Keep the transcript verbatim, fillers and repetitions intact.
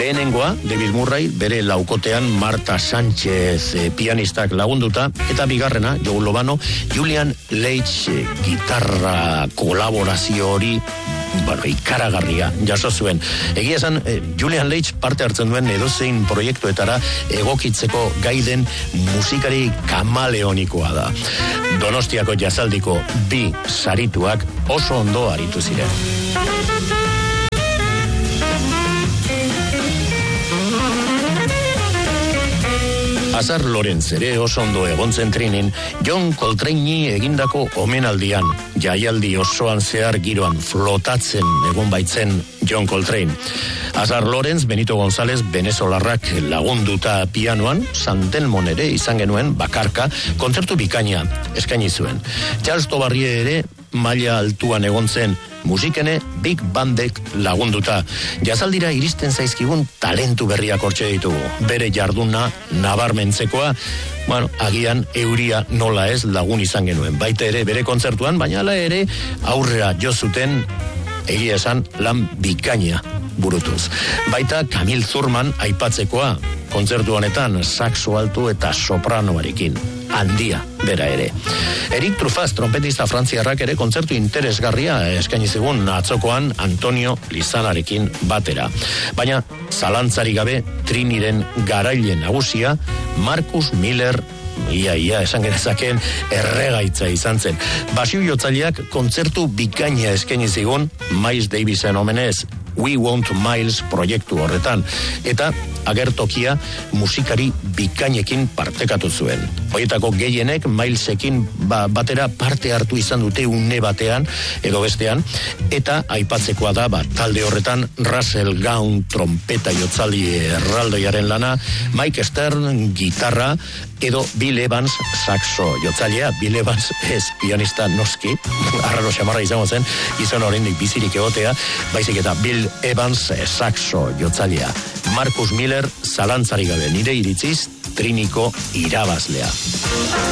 Lehenengoa, David Murray, bere laukotean Marta Sánchez e, pianistak lagunduta, eta bigarrena, Joe Lovano, Julian Leitch e, gitarra kolaborazio hori, bueno, ikaragarria jaso zuen. Egia esan, eh, Julian Leitch parte hartzen duen edozein proiektuetara egokitzeko gaiden musikari kamaleonikoa da. Donostiako jazaldiko bi sarituak oso ondo aritu ziren. Azar Lorenz ere oso ondo egontzen trinin, John Coltrane egindako omenaldian, jaialdi osoan zehar giroan flotatzen egon baitzen John Coltrane. Azar Lorenz, Benito González, venezolarrak lagunduta pianoan, San Telmon ere izan genuen bakarka, kontzertu bikaina eskaini zuen. Charles Tobarrie ere maila altuan egon zen, musikene big bandek lagunduta. Jazaldira iristen zaizkigun talentu berriak hortxe ditugu. Bere jarduna nabarmentzekoa, bueno, agian euria nola ez lagun izan genuen. Baita ere bere kontzertuan, baina hala ere aurrera jo zuten egia esan lan bikaina burutuz. Baita Camille Zurman aipatzekoa, kontzertu honetan saxo altu eta sopranoarekin. Handia, bera ere. Eric Truffaz, trompetista frantziarrak ere kontzertu interesgarria eskaini zigun atzokoan Antonio Lizanarekin batera. Baina, zalantzari gabe, Triniren garaile nagusia, Marcus Miller, ia, ia, esan genezakeen erregaitza izan zen. Basio jotzaileak kontzertu bikaina eskaini zigun Miles Davisen omenez, We Want Miles proiektu horretan, eta agertokia musikari bikainekin partekatu zuen. Hoietako gehienek Milesekin ba, batera parte hartu izan dute une batean edo bestean, eta aipatzekoa da ba, talde horretan Russell Gaun trompeta jotzali erraldoiaren lana, Mike Stern gitarra, edo Bill Evans saxo jotzailea. Bill Evans ez pianista noski, arraro xamarra izango zen, izan oraindik bizirik egotea, baizik eta Bill Evans saxo jotzailea. Marcus Miller zalantzari gabe, nire iritziz Triniko irabazlea.